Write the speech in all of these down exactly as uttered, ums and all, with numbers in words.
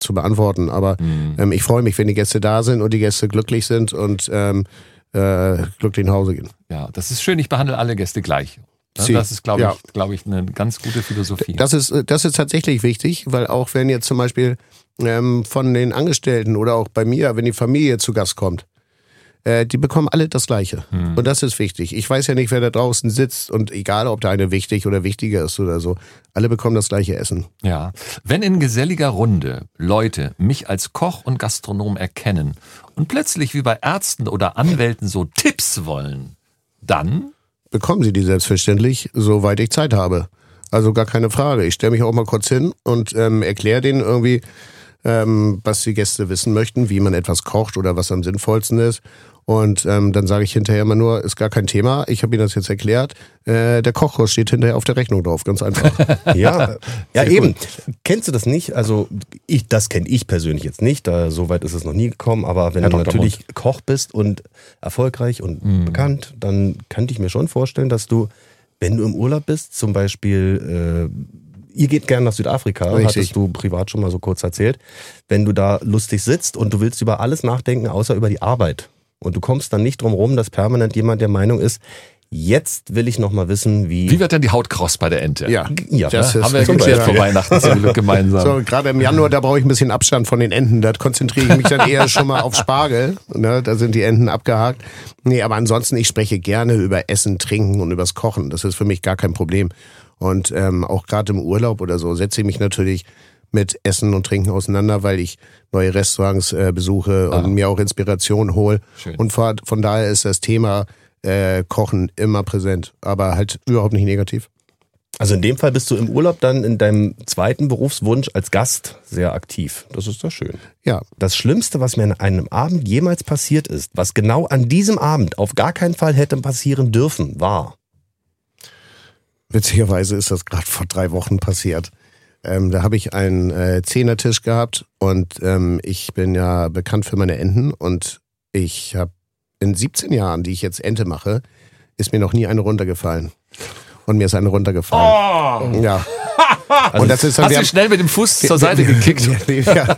zu beantworten. Aber mhm. ähm, ich freue mich, wenn die Gäste da sind und die Gäste glücklich sind und ähm, äh, glücklich nach Hause gehen. Ja, das ist schön. Ich behandle alle Gäste gleich. Ja, das ist, glaube ich, ja. glaube ich, eine ganz gute Philosophie. Das ist, das ist tatsächlich wichtig, weil auch wenn jetzt zum Beispiel ähm, von den Angestellten oder auch bei mir, wenn die Familie zu Gast kommt, äh, die bekommen alle das Gleiche. Hm. Und das ist wichtig. Ich weiß ja nicht, wer da draußen sitzt und egal, ob der eine wichtig oder wichtiger ist oder so, alle bekommen das gleiche Essen. Ja. Wenn in geselliger Runde Leute mich als Koch und Gastronom erkennen und plötzlich wie bei Ärzten oder Anwälten so Tipps wollen, dann bekommen sie die selbstverständlich, soweit ich Zeit habe. Also gar keine Frage. Ich stelle mich auch mal kurz hin und ähm, erkläre denen irgendwie, ähm, was die Gäste wissen möchten, wie man etwas kocht oder was am sinnvollsten ist. Und ähm, dann sage ich hinterher immer nur, ist gar kein Thema, ich habe Ihnen das jetzt erklärt, äh, der Kochkurs steht hinterher auf der Rechnung drauf, ganz einfach. ja, ja eben. Kennst du das nicht? Also ich, das kenne ich persönlich jetzt nicht, da so weit ist es noch nie gekommen, aber wenn Herr du Doktor natürlich Mund. Koch bist und erfolgreich und mhm. bekannt, dann könnte ich mir schon vorstellen, dass du, wenn du im Urlaub bist, zum Beispiel, äh, ihr geht gerne nach Südafrika, Richtig. Hattest du privat schon mal so kurz erzählt, wenn du da lustig sitzt und du willst über alles nachdenken, außer über die Arbeit. Und du kommst dann nicht drum rum, dass permanent jemand der Meinung ist, jetzt will ich noch mal wissen, wie... Wie wird denn die Haut kross bei der Ente? Ja, ja das ja, ist haben wir geklärt vor Weihnachten zum Glück gemeinsam. So, gerade im Januar, da brauche ich ein bisschen Abstand von den Enten. Da konzentriere ich mich dann eher schon mal auf Spargel. Ne? Da sind die Enten abgehakt. Nee, aber ansonsten, ich spreche gerne über Essen, Trinken und übers Kochen. Das ist für mich gar kein Problem. Und ähm, auch gerade im Urlaub oder so setze ich mich natürlich mit Essen und Trinken auseinander, weil ich neue Restaurants äh, besuche und ah. mir auch Inspiration hole. Schön. Und von, von daher ist das Thema äh, Kochen immer präsent, aber halt überhaupt nicht negativ. Also in dem Fall bist du im Urlaub dann in deinem zweiten Berufswunsch als Gast sehr aktiv. Das ist doch schön. Ja. Das Schlimmste, was mir an einem Abend jemals passiert ist, was genau an diesem Abend auf gar keinen Fall hätte passieren dürfen, war... Witzigerweise ist das gerade vor drei Wochen passiert. Ähm, da habe ich einen äh, Zehnertisch gehabt und ähm, ich bin ja bekannt für meine Enten und ich habe in siebzehn Jahren, die ich jetzt Ente mache, ist mir noch nie eine runtergefallen. Und mir ist eine runtergefallen. Oh. Ja. Also und das ist dann, hast du schnell mit dem Fuß zur Seite gekickt? ja,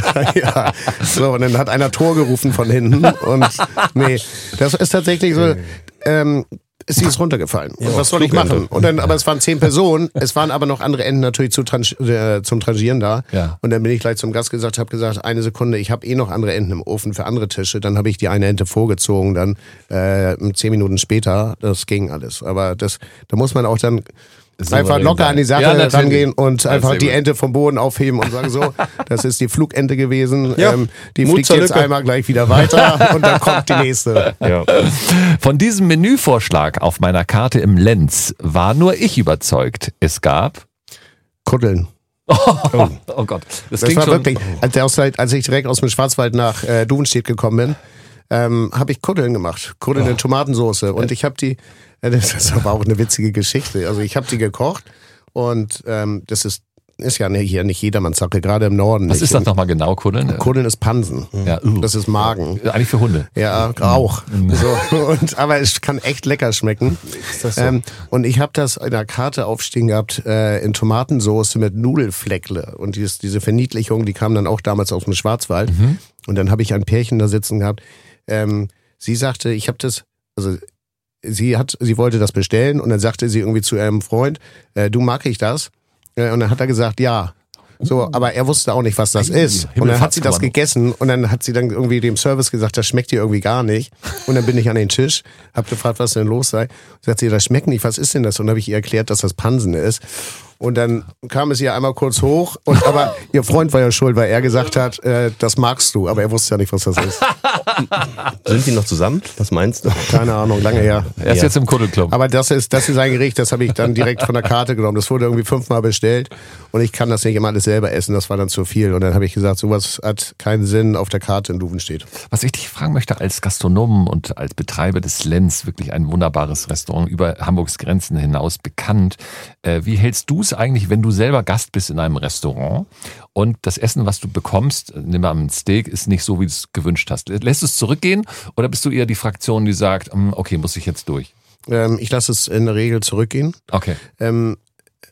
ja. So, und dann hat einer Tor gerufen von hinten und nee, das ist tatsächlich so, ähm, sie ist runtergefallen. Ja, und was soll ich machen? Und dann, aber es waren zehn Personen, es waren aber noch andere Enten natürlich zu Tranch, äh, zum Tranchieren da. Ja. Und dann bin ich gleich zum Gast gesagt, habe gesagt, eine Sekunde, ich habe eh noch andere Enten im Ofen für andere Tische. Dann habe ich die eine Ente vorgezogen, dann äh, zehn Minuten später, das ging alles. Aber das, da muss man auch dann einfach locker an die Sache ja, rangehen und einfach die Ente vom Boden aufheben und sagen so, das ist die Flugente gewesen, ja, ähm, die Mut fliegt jetzt Lücke. Einmal gleich wieder weiter und dann kommt die nächste. Ja. Von diesem Menüvorschlag auf meiner Karte im Lenz war nur ich überzeugt. Es gab Kuddeln. Oh, oh, oh Gott. Das, das war schon wirklich, als, der aus, als ich direkt aus dem Schwarzwald nach äh, Duvenstedt gekommen bin, ähm, habe ich Kuddeln gemacht. Kuddeln oh. in Tomatensauce. Und ich habe die, äh, das ist aber auch eine witzige Geschichte. Also ich habe die gekocht und ähm, das ist ist ja hier nicht jedermanns Sache, gerade im Norden. Was nicht. ist das nochmal genau, Kuddeln? Kuddeln ist Pansen. Ja, uh. Das ist Magen. Eigentlich für Hunde. Ja, auch. Mhm. So, und, aber es kann echt lecker schmecken. Ist das so? ähm, und ich habe das in der Karte aufstehen gehabt äh, in Tomatensauce mit Nudelfleckle. Und dieses, diese Verniedlichung, die kam dann auch damals aus dem Schwarzwald. Mhm. Und dann habe ich ein Pärchen da sitzen gehabt. Ähm, sie sagte, ich habe das, also sie hat, sie wollte das bestellen und dann sagte sie irgendwie zu ihrem Freund, äh, du, mag ich das? Und dann hat er gesagt, ja. So, aber er wusste auch nicht, was das ist. Und dann hat sie das gegessen und dann hat sie dann irgendwie dem Service gesagt, das schmeckt ihr irgendwie gar nicht. Und dann bin ich an den Tisch, hab gefragt, was denn los sei. Sagt sie, das schmeckt nicht, was ist denn das? Und dann habe ich ihr erklärt, dass das Pansen ist. Und dann kam es ihr einmal kurz hoch. Und aber ihr Freund war ja schuld, weil er gesagt hat, äh, das magst du. Aber er wusste ja nicht, was das ist. Sind die noch zusammen? Was meinst du? Keine Ahnung, lange her. Er ist ja. jetzt im Kuddelclub. Aber das ist, das ist ein Gericht, das habe ich dann direkt von der Karte genommen. Das wurde irgendwie fünfmal bestellt. Und ich kann das nicht immer alles selber essen. Das war dann zu viel. Und dann habe ich gesagt, sowas hat keinen Sinn auf der Karte in Duvenstedt. Was ich dich fragen möchte, als Gastronom und als Betreiber des Lenz, wirklich ein wunderbares Restaurant über Hamburgs Grenzen hinaus bekannt. Äh, wie hältst du es eigentlich, wenn du selber Gast bist in einem Restaurant und das Essen, was du bekommst, nimm mal ein Steak, ist nicht so, wie du es gewünscht hast? Lässt du es zurückgehen oder bist du eher die Fraktion, die sagt, okay, muss ich jetzt durch? Ähm, ich lasse es in der Regel zurückgehen. Okay. Ähm,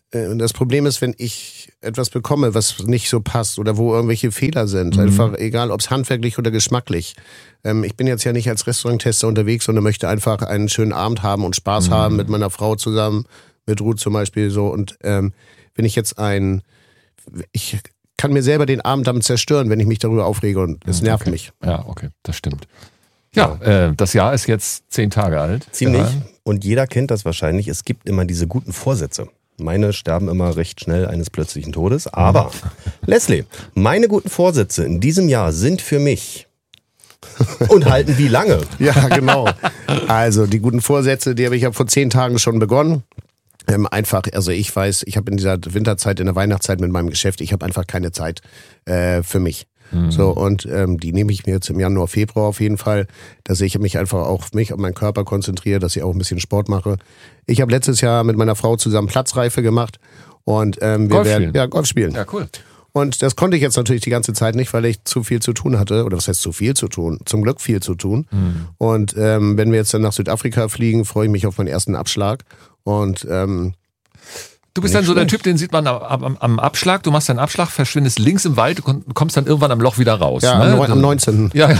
äh, das Problem ist, wenn ich etwas bekomme, was nicht so passt oder wo irgendwelche Fehler sind, mhm. einfach egal, ob es handwerklich oder geschmacklich. Ähm, ich bin jetzt ja nicht als Restauranttester unterwegs, sondern möchte einfach einen schönen Abend haben und Spaß mhm. haben mit meiner Frau zusammen, mit Ruth zum Beispiel so. Und ähm, wenn ich jetzt ein, ich kann mir selber den Abend damit zerstören, wenn ich mich darüber aufrege und es nervt okay. mich. Ja, okay, das stimmt. Ja, ja. Äh, das Jahr ist jetzt zehn Tage alt. Ziemlich. Ja. Und jeder kennt das wahrscheinlich. Es gibt immer diese guten Vorsätze. Meine sterben immer recht schnell eines plötzlichen Todes. Aber, Leslie, meine guten Vorsätze in diesem Jahr sind für mich und halten wie lange? Ja, genau. Also die guten Vorsätze, die habe ich ja vor zehn Tagen schon begonnen. Ähm, einfach, also ich weiß, ich habe in dieser Winterzeit, in der Weihnachtszeit mit meinem Geschäft, ich habe einfach keine Zeit äh, für mich. Mhm. So, und ähm, die nehme ich mir jetzt im Januar, Februar auf jeden Fall, dass ich mich einfach auf mich, auf meinen Körper konzentriere, dass ich auch ein bisschen Sport mache. Ich habe letztes Jahr mit meiner Frau zusammen Platzreife gemacht und ähm, wir Golf werden spielen. ja Golf spielen. Ja, cool. Und das konnte ich jetzt natürlich die ganze Zeit nicht, weil ich zu viel zu tun hatte. Oder was heißt zu viel zu tun? Zum Glück viel zu tun. Mhm. Und ähm, wenn wir jetzt dann nach Südafrika fliegen, freue ich mich auf meinen ersten Abschlag. Und ähm, Du bist dann so der Typ, den sieht man am, am, am Abschlag. Du machst deinen Abschlag, verschwindest links im Wald und kommst dann irgendwann am Loch wieder raus. Ja, ne? am, am neunzehnten Ja.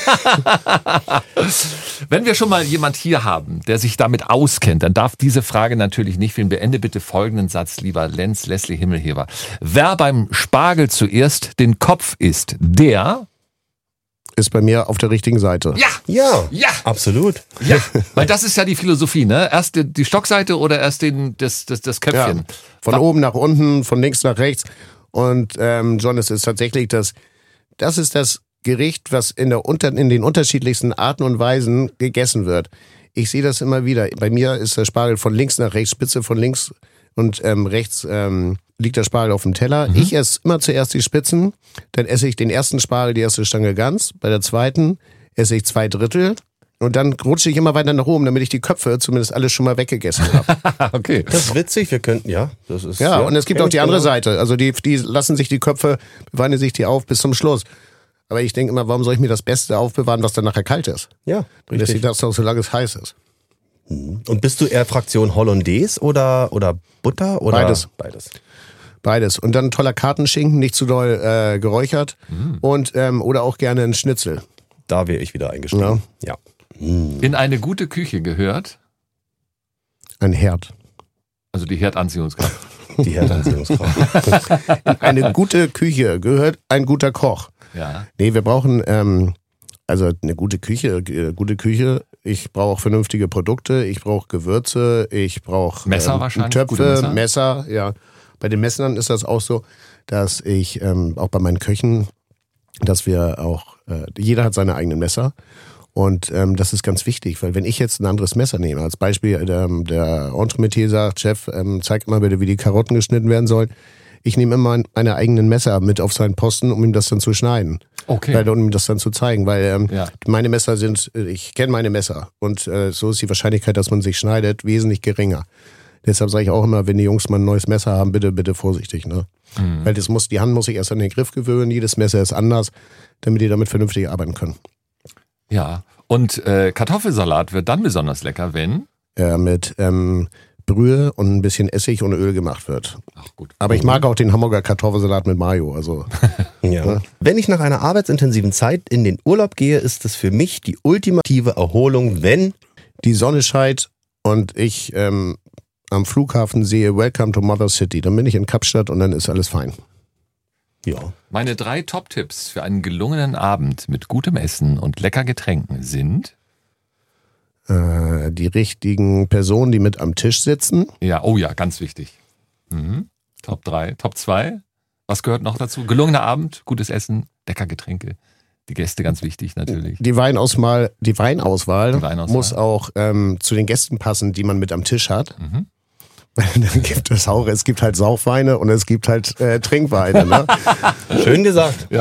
Wenn wir schon mal jemand hier haben, der sich damit auskennt, dann darf diese Frage natürlich nicht fehlen. Beende bitte folgenden Satz, lieber Lenz, Leslie Himmelheber. Wer beim Spargel zuerst den Kopf isst, der... ist bei mir auf der richtigen Seite. Ja! Ja, ja, absolut. Ja, weil das ist ja die Philosophie, ne? Erst die, die Stockseite oder erst den, das, das, das Köpfchen. Ja, von War, oben nach unten, von links nach rechts. Und ähm, John, es ist tatsächlich das, das ist das Gericht, was in, der unter, in den unterschiedlichsten Arten und Weisen gegessen wird. Ich sehe das immer wieder. Bei mir ist der Spargel von links nach rechts, Spitze von links und ähm, rechts ähm, liegt der Spargel auf dem Teller. Mhm. Ich esse immer zuerst die Spitzen, dann esse ich den ersten Spargel, die erste Stange ganz. Bei der zweiten esse ich zwei Drittel und dann rutsche ich immer weiter nach oben, damit ich die Köpfe zumindest alles schon mal weggegessen habe. Okay. Das ist witzig, wir könnten, ja. Das ist, ja, ja, und es gibt auch die andere genau. Seite. Also die, die lassen sich die Köpfe, bewahren sich die auf bis zum Schluss. Aber ich denke immer, warum soll ich mir das Beste aufbewahren, was dann nachher kalt ist? Ja, und deswegen das auch, solange es heiß ist. Und bist du eher Fraktion Hollandaise oder, oder Butter? Oder? Beides. Beides. Beides. Und dann ein toller Kartenschinken, nicht zu doll äh, geräuchert. Mhm. Und ähm, oder auch gerne ein Schnitzel. Da wäre ich wieder eingestiegen. Ja. ja. In eine gute Küche gehört? Ein Herd. Also die Herdanziehungskraft. Die Herdanziehungskraft. In eine gute Küche gehört ein guter Koch. Ja. Nee, wir brauchen ähm, also eine gute Küche, äh, gute Küche. Ich brauche vernünftige Produkte, ich brauche Gewürze, ich brauche Messer ähm, wahrscheinlich, Töpfe, gute Messer. Messer, ja. Bei den Messern ist das auch so, dass ich ähm, auch bei meinen Köchen, dass wir auch, äh, jeder hat seine eigenen Messer. Und ähm, das ist ganz wichtig, weil wenn ich jetzt ein anderes Messer nehme, als Beispiel der, der Entremetier sagt, Chef, ähm, zeig mal bitte, wie die Karotten geschnitten werden sollen. Ich nehme immer meine eigenen Messer mit auf seinen Posten, um ihm das dann zu schneiden. Okay. Weil, um ihm das dann zu zeigen, weil ähm, ja. meine Messer sind, ich kenne meine Messer und äh, so ist die Wahrscheinlichkeit, dass man sich schneidet, wesentlich geringer. Deshalb sage ich auch immer, wenn die Jungs mal ein neues Messer haben, bitte, bitte vorsichtig, ne? Mhm. Weil das muss, die Hand muss sich erst an den Griff gewöhnen, jedes Messer ist anders, damit die damit vernünftig arbeiten können. Ja, und äh, Kartoffelsalat wird dann besonders lecker, wenn? Äh, mit ähm, Brühe und ein bisschen Essig und Öl gemacht wird. Ach gut. Aber ich mag auch den Hamburger Kartoffelsalat mit Mayo. Also, ja. Ne? Wenn ich nach einer arbeitsintensiven Zeit in den Urlaub gehe, ist es für mich die ultimative Erholung, wenn die Sonne scheint und ich ähm, am Flughafen sehe Welcome to Mother City. Dann bin ich in Kapstadt und dann ist alles fein. Ja. Meine drei Top-Tipps für einen gelungenen Abend mit gutem Essen und lecker Getränken sind? Äh, die richtigen Personen, die mit am Tisch sitzen. Ja, oh ja, ganz wichtig. Mhm. Top drei. Top zwei. Was gehört noch dazu? Gelungener Abend, gutes Essen, lecker Getränke. Die Gäste ganz wichtig natürlich. Die Weinauswahl, die Weinauswahl, die Weinauswahl. muss auch ähm, zu den Gästen passen, die man mit am Tisch hat. Mhm. Dann gibt es auch, es gibt halt Saufweine und es gibt halt äh, Trinkweine. Ne? Schön gesagt. Ja.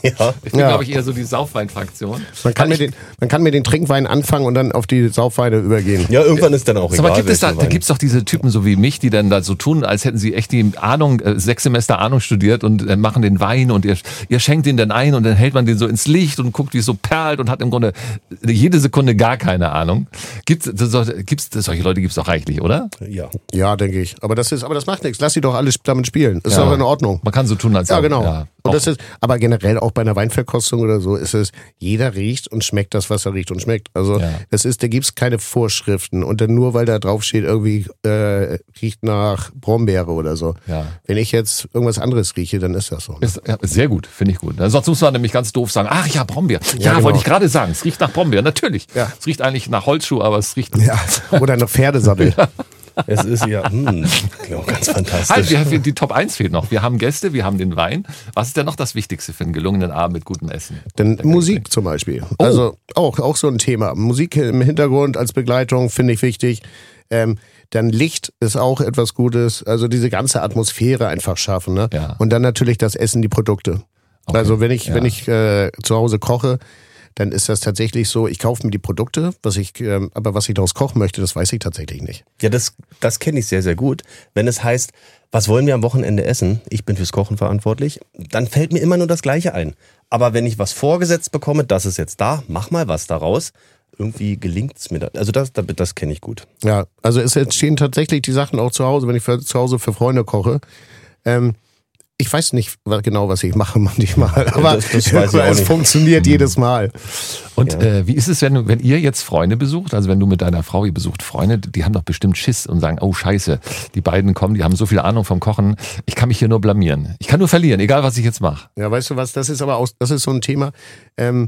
Ja. Ich bin, Ja. glaube ich, eher so die Saufwein-Fraktion. Man kann, Weil mit den, man kann mit den Trinkweinen anfangen und dann auf die Saufweine übergehen. Ja, irgendwann ist dann auch Sag egal. mal, gibt es da, welchen da Wein. gibt's doch diese Typen so wie mich, die dann da so tun, als hätten sie echt die Ahnung, äh, sechs Semester Ahnung studiert und äh, machen den Wein und ihr, ihr schenkt den dann ein und dann hält man den so ins Licht und guckt, wie es so perlt und hat im Grunde jede Sekunde gar keine Ahnung. Gibt's, so, gibt's, solche Leute gibt's doch reichlich, oder? Ja. Ja, denke ich. Aber das ist, aber das macht nichts. Lass sie doch alle damit spielen. Ist Ja. doch in Ordnung. Man kann so tun, als Ja, ob- genau. Ja, und auch- das ist, aber generell auch bei einer Weinverkostung oder so ist es, jeder riecht und schmeckt das, was er riecht und schmeckt. Also Ja. das ist, da gibt's keine Vorschriften. Und dann nur, weil da drauf steht, irgendwie äh, riecht nach Brombeere oder so. Ja. Wenn ich jetzt irgendwas anderes rieche, dann ist das so. Ne? Ist, ja, sehr gut, finde ich gut. Sonst muss man nämlich ganz doof sagen, ach ja, Brombeer. Ja, Ja, genau. wollte ich gerade sagen, es riecht nach Brombeer, natürlich. Ja. Es riecht eigentlich nach Holzschuh, aber es riecht... Ja. Oder nach Pferdesattel. Es ist ja hm, ja, ganz fantastisch. Halt, wir haben, die Top eins fehlt noch. Wir haben Gäste, wir haben den Wein. Was ist denn noch das Wichtigste für einen gelungenen Abend mit gutem Essen? Denn Musik zum Beispiel. Oh. Also auch, auch so ein Thema. Musik im Hintergrund als Begleitung finde ich wichtig. Ähm, dann Licht ist auch etwas Gutes. Also diese ganze Atmosphäre einfach schaffen. Ne? Ja. Und dann natürlich das Essen, die Produkte. Okay. Also wenn ich, Ja. wenn ich äh, zu Hause koche, dann ist das tatsächlich so, ich kaufe mir die Produkte, was ich, ähm, aber was ich daraus kochen möchte, das weiß ich tatsächlich nicht. Ja, das, das kenne ich sehr, sehr gut. Wenn es heißt, was wollen wir am Wochenende essen? Ich bin fürs Kochen verantwortlich. Dann fällt mir immer nur das Gleiche ein. Aber wenn ich was vorgesetzt bekomme, das ist jetzt da, mach mal was daraus. Irgendwie gelingt es mir da. Also das, das, das kenne ich gut. Ja, also es entstehen tatsächlich die Sachen auch zu Hause, wenn ich für, zu Hause für Freunde koche. Ähm, ich weiß nicht genau, was ich mache manchmal, aber das- das weiß ich auch es nicht. funktioniert jedes Mal. Und Ja. äh, wie ist es, wenn, wenn ihr jetzt Freunde besucht, also wenn du mit deiner Frau, ihr besucht Freunde, die haben doch bestimmt Schiss und sagen, oh scheiße, die beiden kommen, die haben so viel Ahnung vom Kochen, ich kann mich hier nur blamieren. Ich kann nur verlieren, egal was ich jetzt mache. Ja, weißt du was, das ist aber auch, das ist so ein Thema. Ähm,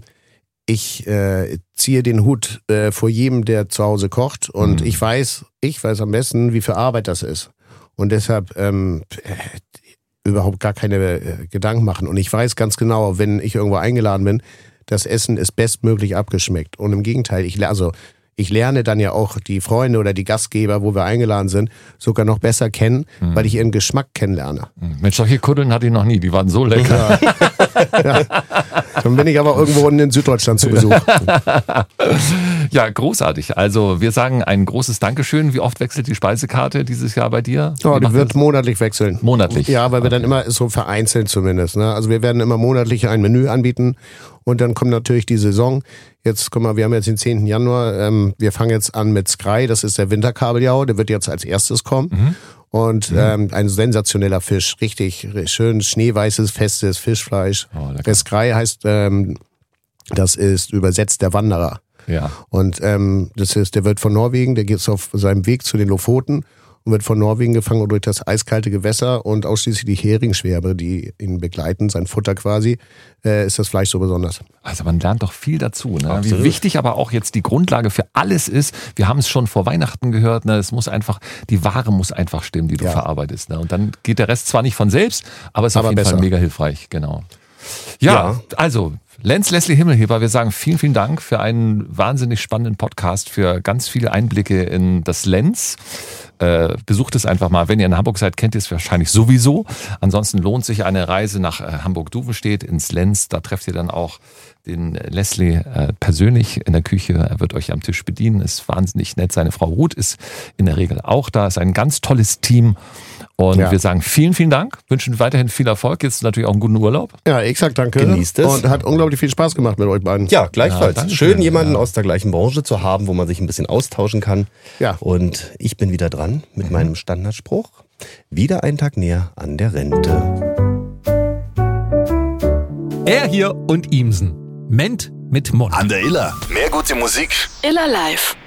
ich äh, ziehe den Hut äh, vor jedem, der zu Hause kocht und Mhm. ich weiß, ich weiß am besten, wie viel Arbeit das ist. Und deshalb ähm, äh, überhaupt gar keine äh, Gedanken machen. Und ich weiß ganz genau, wenn ich irgendwo eingeladen bin, das Essen ist bestmöglich abgeschmeckt. Und im Gegenteil, ich, le- also, ich lerne dann ja auch die Freunde oder die Gastgeber, wo wir eingeladen sind, sogar noch besser kennen, Mhm. weil ich ihren Geschmack kennenlerne. Mensch, solche Kuddeln hatte ich noch nie, die waren so lecker. Dann bin ich aber irgendwo in Süddeutschland zu Besuch. Ja, großartig. Also wir sagen ein großes Dankeschön. Wie oft wechselt die Speisekarte dieses Jahr bei dir? Ja, Wie die macht wird das? monatlich wechseln. Monatlich? Ja, weil wir dann immer so vereinzelt zumindest. Ne? Also wir werden immer monatlich ein Menü anbieten und dann kommt natürlich die Saison. Jetzt, guck mal, wir haben jetzt den zehnten Januar. Ähm, wir fangen jetzt an mit Skrei, das ist der Winterkabeljau, der wird jetzt als erstes kommen. Mhm. Und ähm, ein sensationeller Fisch, richtig schön schneeweißes, festes Fischfleisch. Oh, lecker. Der Skrei heißt, ähm, das ist übersetzt der Wanderer. Ja. Und ähm, das ist, der wird von Norwegen, der geht auf seinem Weg zu den Lofoten und wird von Norwegen gefangen und durch das eiskalte Gewässer und ausschließlich die Heringsschwärme, die ihn begleiten, sein Futter quasi, äh, ist das Fleisch so besonders. Also man lernt doch viel dazu. Ne? Wie Absolut. wichtig aber auch jetzt die Grundlage für alles ist. Wir haben es schon vor Weihnachten gehört. Ne? Es muss einfach, die Ware muss einfach stimmen, die du Ja. verarbeitest. Ne? Und dann geht der Rest zwar nicht von selbst, aber ist auf Aber jeden Fall besser. mega hilfreich. Genau. Ja, Ja. also Lenz Leslie Himmelheber, wir sagen vielen, vielen Dank für einen wahnsinnig spannenden Podcast, für ganz viele Einblicke in das Lenz. Äh, besucht es einfach mal. Wenn ihr in Hamburg seid, kennt ihr es wahrscheinlich sowieso. Ansonsten lohnt sich eine Reise nach äh, Hamburg-Duvenstedt ins Lenz. Da trefft ihr dann auch den Leslie äh, persönlich in der Küche. Er wird euch am Tisch bedienen. Ist wahnsinnig nett. Seine Frau Ruth ist in der Regel auch da. Ist ein ganz tolles Team. Und Ja. wir sagen vielen, vielen Dank. Wünschen weiterhin viel Erfolg. Jetzt natürlich auch einen guten Urlaub. Ja, ich sag danke. Genießt es. Und hat unglaublich viel Spaß gemacht mit euch beiden. Ja, gleichfalls. Ja, danke Schön, schön. jemanden Ja. aus der gleichen Branche zu haben, wo man sich ein bisschen austauschen kann. Ja. Und ich bin wieder dran mit meinem Standardspruch. Wieder einen Tag näher an der Rente. Er hier und Imsen. Ment mit Mund. An der Iller. Mehr gute Musik. Iller Live.